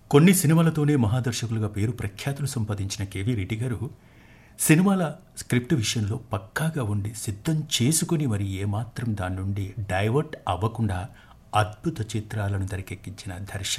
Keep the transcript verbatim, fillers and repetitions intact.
కొన్ని సినిమాలతోనే మహాదర్శకులుగా పేరు ప్రఖ్యాతులు సంపాదించిన కేవీ రెడ్డి గారు సినిమాల స్క్రిప్ట్ విషయంలో పక్కాగా ఉండి సిద్ధం చేసుకుని మరి ఏమాత్రం దాని నుండి డైవర్ట్ అవ్వకుండా అద్భుత చిత్రాలను తెరకెక్కించిన దర్శకుడు